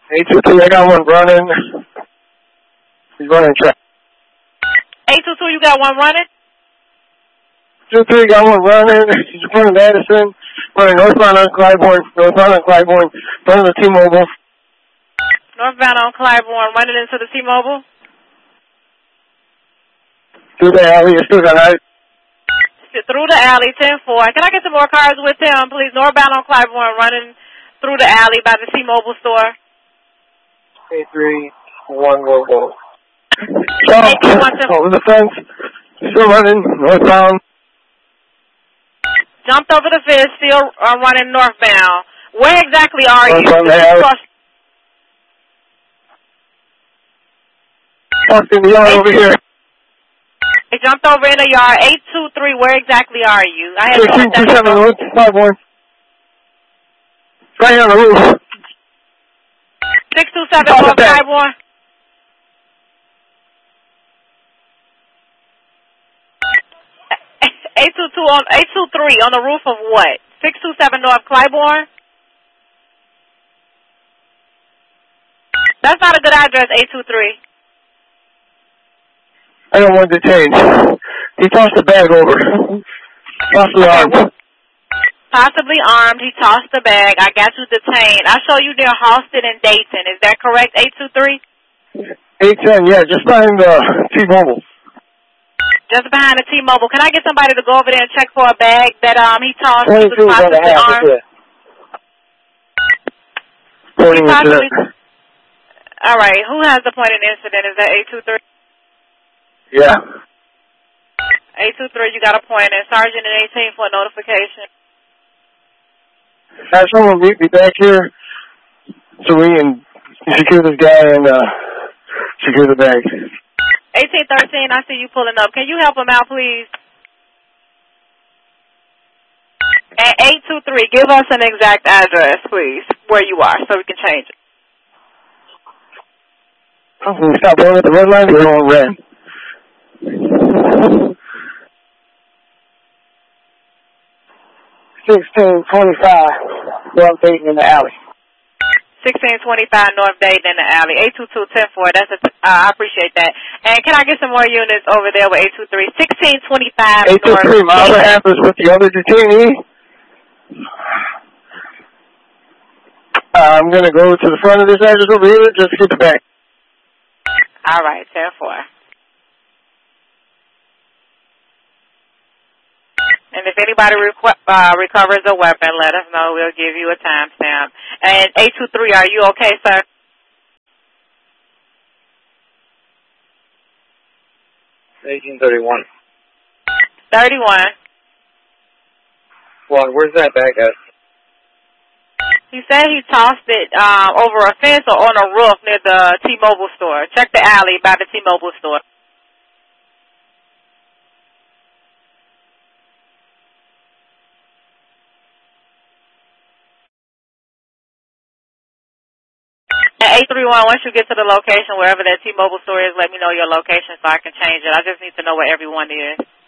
822, I got one running. He's running track. 822, you got one running? 23, got one running. He's running Madison. Running northbound on Clybourne. Northbound on Clybourne. Running the T-Mobile. Northbound on Clybourne, running into the T-Mobile? Through the alley. It's still got height. Through the alley, 10-4. Can I get some more cars with him, please? Northbound on Clybourne, running through the alley by the T-Mobile store. 831, go. Over the fence. Still running northbound. Jumped over the fence, still running northbound. Where exactly are you? Parked in the yard over here. It jumped over in the yard. 823, where exactly are you? I have 1627 North Clybourne. Right here on the roof. 627 North Clybourne. 823 on the roof of what? 627 North Clybourne? That's not a good address, 823. I don't want to change. He tossed the bag over. Possibly armed. Possibly armed. He tossed the bag. I got you detained. I show you near Halston and Dayton. Is that correct, 823? 810, yeah, just behind the T-Mobile. Just behind the T-Mobile. Can I get somebody to go over there and check for a bag that he tossed? 22 is on the half, All right. Who has the point in incident? Is that 823? Yeah. 823, you got a point in. Sergeant and 18 for a notification. Have someone meet me back here so we can secure this guy and secure the bag. 1813, I see you pulling up. Can you help him out, please? At 823, give us an exact address, please, where you are, so we can change it. Oh, we stop going at the red line, we're on red. 1625, North Dayton in the alley. 1625 North Dayton in the alley. 822-10-4. I appreciate that. And can I get some more units over there with 823? 1625 823, my other half is with the other detainee. I'm going to go to the front of this address over here just to get the bag. All right, 10-4. And if anybody recovers a weapon, let us know. We'll give you a timestamp. And 823, are you okay, sir? 1831. 31. Well, where's that bag at? He said he tossed it over a fence or on a roof near the T-Mobile store. Check the alley by the T-Mobile store. At 831, once you get to the location, wherever that T-Mobile store is, let me know your location so I can change it. I just need to know where everyone is.